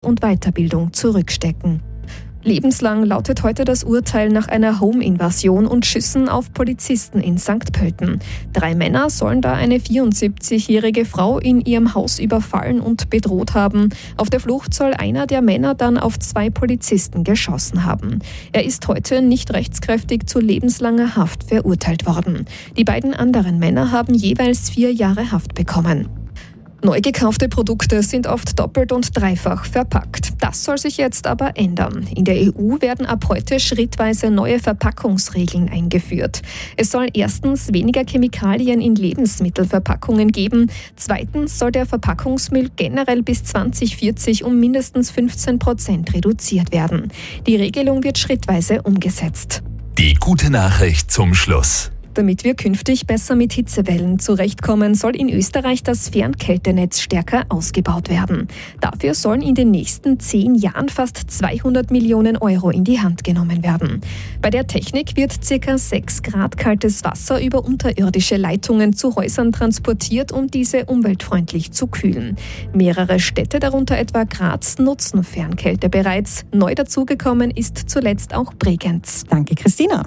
und Weiterbildung zurückstecken. Lebenslang lautet heute das Urteil nach einer Home-Invasion und Schüssen auf Polizisten in St. Pölten. 3 Männer sollen da eine 74-jährige Frau in ihrem Haus überfallen und bedroht haben. Auf der Flucht soll einer der Männer dann auf 2 Polizisten geschossen haben. Er ist heute nicht rechtskräftig zu lebenslanger Haft verurteilt worden. Die beiden anderen Männer haben jeweils 4 Jahre Haft bekommen. Neu gekaufte Produkte sind oft doppelt und dreifach verpackt. Das soll sich jetzt aber ändern. In der EU werden ab heute schrittweise neue Verpackungsregeln eingeführt. Es soll erstens weniger Chemikalien in Lebensmittelverpackungen geben. Zweitens soll der Verpackungsmüll generell bis 2040 um mindestens 15% reduziert werden. Die Regelung wird schrittweise umgesetzt. Die gute Nachricht zum Schluss. Damit wir künftig besser mit Hitzewellen zurechtkommen, soll in Österreich das Fernkältenetz stärker ausgebaut werden. Dafür sollen in den nächsten 10 Jahren fast 200 Millionen Euro in die Hand genommen werden. Bei der Technik wird ca. 6 Grad kaltes Wasser über unterirdische Leitungen zu Häusern transportiert, um diese umweltfreundlich zu kühlen. Mehrere Städte, darunter etwa Graz, nutzen Fernkälte bereits. Neu dazugekommen ist zuletzt auch Bregenz. Danke, Christina.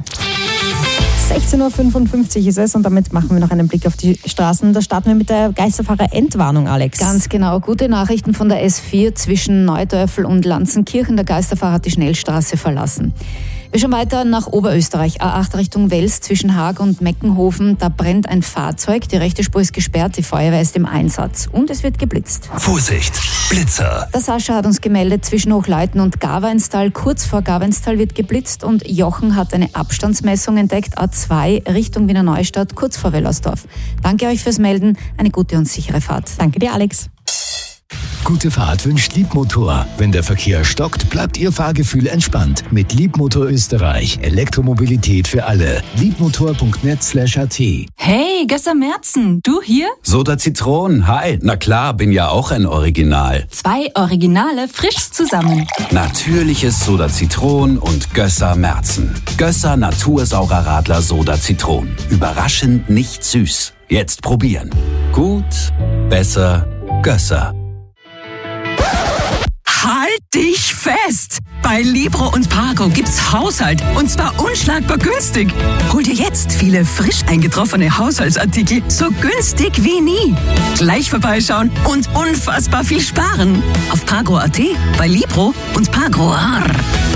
16.55 Uhr ist es und damit machen wir noch einen Blick auf die Straßen. Da starten wir mit der Geisterfahrer-Entwarnung, Alex. Ganz genau. Gute Nachrichten von der S4 zwischen Neudörfl und Lanzenkirchen. Der Geisterfahrer hat die Schnellstraße verlassen. Wir schauen weiter nach Oberösterreich. A8 Richtung Wels zwischen Haag und Meckenhofen. Da brennt ein Fahrzeug. Die rechte Spur ist gesperrt. Die Feuerwehr ist im Einsatz. Und es wird geblitzt. Vorsicht, Blitzer. Der Sascha hat uns gemeldet, zwischen Hochleiten und Gaveinstal. Kurz vor Gaveinstal wird geblitzt und Jochen hat eine Abstandsmessung entdeckt. A2 Richtung Wiener Neustadt, kurz vor Wellersdorf. Danke euch fürs Melden. Eine gute und sichere Fahrt. Danke dir, Alex. Gute Fahrt wünscht Liebmotor. Wenn der Verkehr stockt, bleibt Ihr Fahrgefühl entspannt. Mit Liebmotor Österreich. Elektromobilität für alle. Liebmotor.net/at. Hey, Gösser Merzen, du hier? Soda Zitron, hi. Na klar, bin ja auch ein Original. 2 Originale frisch zusammen. Natürliches Soda Zitron und Gösser Merzen. Gösser Natursaurer Radler Soda Zitron. Überraschend nicht süß. Jetzt probieren. Gut, besser, Gösser. Halt dich fest! Bei Libro und Pago gibt's Haushalt und zwar unschlagbar günstig. Hol dir jetzt viele frisch eingetroffene Haushaltsartikel so günstig wie nie. Gleich vorbeischauen und unfassbar viel sparen. Auf Pago.at, bei Libro und Pago.